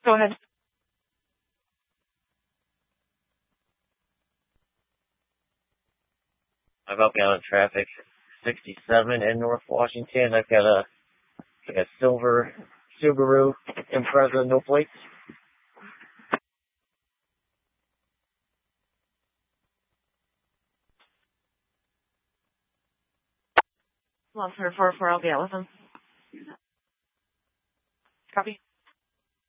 Go ahead. I've got on traffic 67 in North Washington. I've got a silver Subaru Impreza, no plates. 144, I'll be out with him. Copy.